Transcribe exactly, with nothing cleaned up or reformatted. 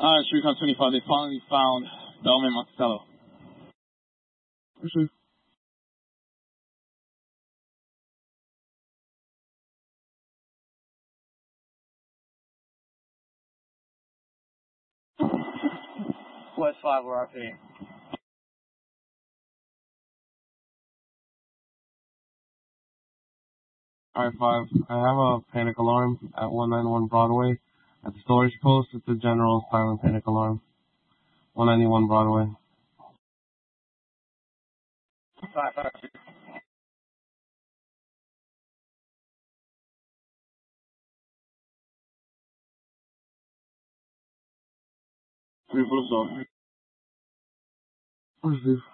Alright, Recon twenty-five, they finally found Bellman Monticello. Receive. West five, we're R P. Alright, five. I have a panic alarm at one ninety-one Broadway. At the storage post, it's a general silent panic alarm. one ninety-one Broadway. Five, five. Three full assault. Receive.